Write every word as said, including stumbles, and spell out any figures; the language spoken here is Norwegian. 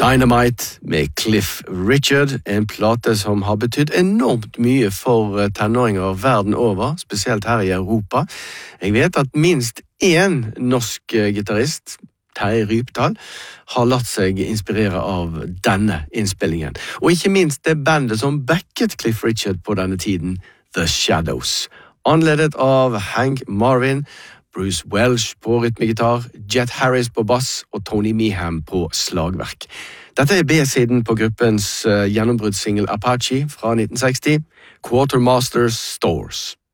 Dynamite med Cliff Richard, en plate som har betydd enormt mye for tenåringer verden over, spesielt her i Europa. Jeg vet at minst én norsk gitarist, Terje Rypdal, har latt seg inspirere av denne innspillingen. Og ikke minst det bandet som backet Cliff Richard på denne tiden, The Shadows. Anledet av Hank Marvin, Bruce Welch på rytmegitar, Jet Harris på bass og Tony Meehan på slagverk. Dette er B-siden på gruppens uh, gjennombruddssingle Apache fra nitten seksti, Quartermaster Stores.